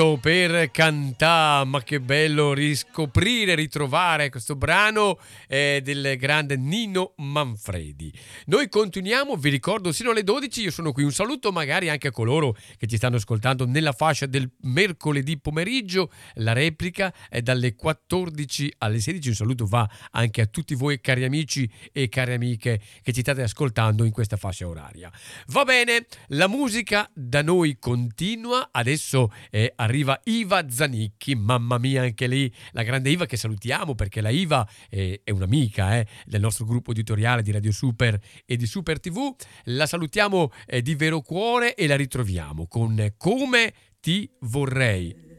Per cantare, ma che bello riscoprire, ritrovare questo brano del grande Nino Manfredi. Noi continuiamo, vi ricordo sino alle 12, io sono qui, un saluto magari anche a coloro che ci stanno ascoltando nella fascia del mercoledì pomeriggio, la replica è dalle 14 alle 16, un saluto va anche a tutti voi cari amici e cari amiche che ci state ascoltando in questa fascia oraria. Va bene, la musica da noi continua, adesso arriva Iva Zanicchi, mamma mia anche lì, la grande Iva che salutiamo perché la Iva è un'amica del nostro gruppo editoriale di Radio Super e di Super TV, la salutiamo di vero cuore e la ritroviamo con Come ti vorrei.